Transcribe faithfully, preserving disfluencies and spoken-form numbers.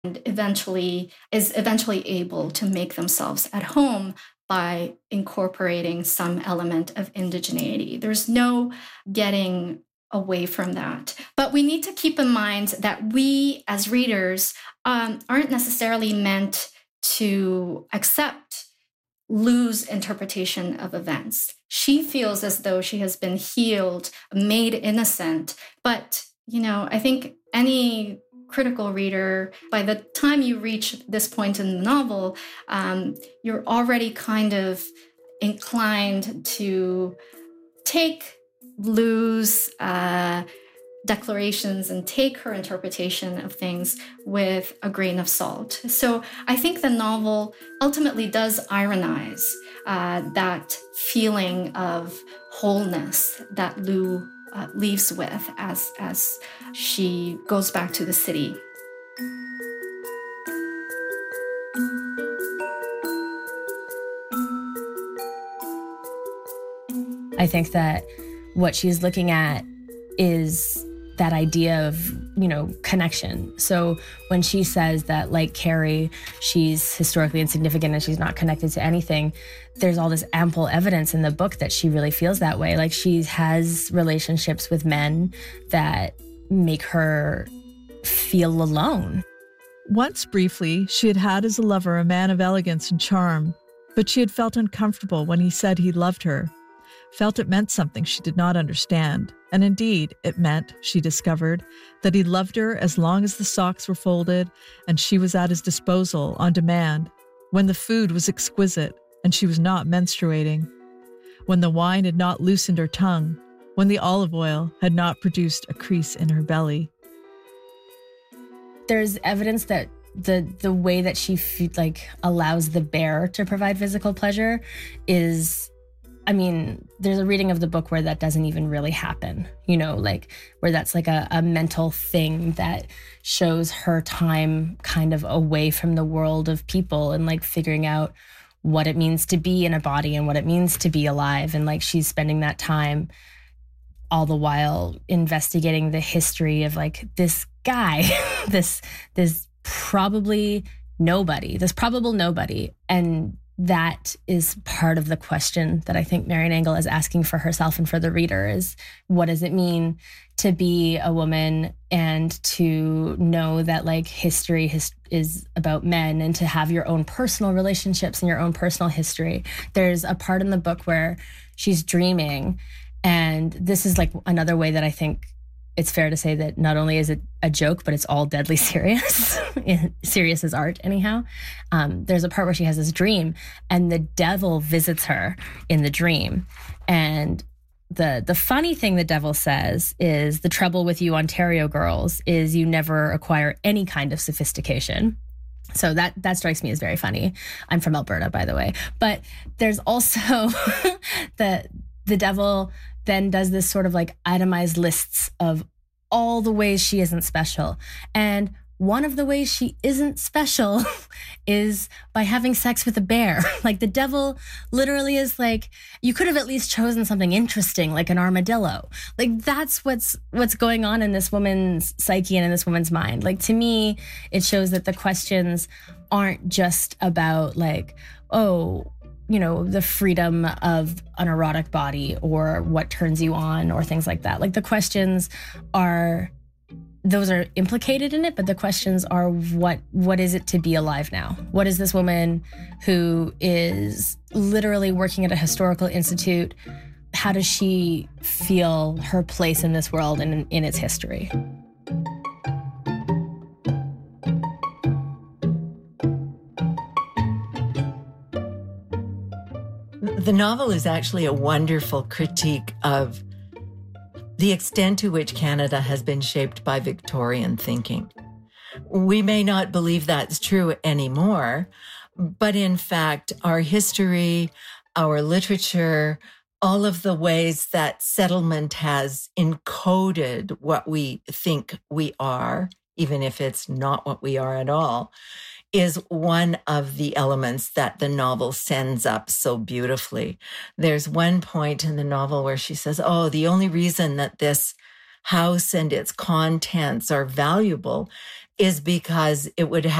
and eventually is eventually able to make themselves at home by incorporating some element of indigeneity. There's no getting away from that. But we need to keep in mind that we as readers um, aren't necessarily meant to accept Lu's interpretation of events. She feels as though she has been healed, made innocent. But, you know, I think any critical reader, by the time you reach this point in the novel, um, you're already kind of inclined to take Lu's uh, declarations and take her interpretation of things with a grain of salt. So I think the novel ultimately does ironize uh, that feeling of wholeness that Lu uh, leaves with as, as she goes back to the city. I think that what she's looking at is that idea of, you know, connection. So when she says that, like Carrie, she's historically insignificant and she's not connected to anything, there's all this ample evidence in the book that she really feels that way. Like she has relationships with men that make her feel alone. Once briefly, she had had as a lover a man of elegance and charm, but she had felt uncomfortable when he said he loved her, felt it meant something she did not understand. And indeed, it meant, she discovered, that he loved her as long as the socks were folded and she was at his disposal on demand, when the food was exquisite and she was not menstruating, when the wine had not loosened her tongue, when the olive oil had not produced a crease in her belly. There's evidence that the the way that she f- like allows the bear to provide physical pleasure is, I mean, there's a reading of the book where that doesn't even really happen, you know, like where that's like a, a mental thing that shows her time kind of away from the world of people and like figuring out what it means to be in a body and what it means to be alive. And like she's spending that time all the while investigating the history of like this guy, this, this probably nobody, this probable nobody. And that is part of the question that I think Marian Engel is asking for herself and for the reader is, what does it mean to be a woman and to know that like history his, is about men and to have your own personal relationships and your own personal history. There's a part in the book where she's dreaming, and this is like another way that I think it's fair to say that not only is it a joke, but it's all deadly serious, serious as art anyhow. Um, there's a part where she has this dream and the devil visits her in the dream. And the the funny thing the devil says is, the trouble with you Ontario girls is you never acquire any kind of sophistication. So that that strikes me as very funny. I'm from Alberta, by the way. But there's also the the devil then does this sort of like itemized lists of all the ways she isn't special. And one of the ways she isn't special is by having sex with a bear. Like the devil literally is like, you could have at least chosen something interesting, like an armadillo. Like that's what's what's going on in this woman's psyche and in this woman's mind. Like to me, it shows that the questions aren't just about like, oh, you know, the freedom of an erotic body or what turns you on or things like that. Like the questions are, those are implicated in it, but the questions are what what is it to be alive now? What is this woman who is literally working at a historical institute? How does she feel her place in this world and in, in its history? The novel is actually a wonderful critique of the extent to which Canada has been shaped by Victorian thinking. We may not believe that's true anymore, but in fact, our history, our literature, all of the ways that settlement has encoded what we think we are, even if it's not what we are at all, is one of the elements that the novel sends up so beautifully. There's one point in the novel where she says, oh, the only reason that this house and its contents are valuable is because it would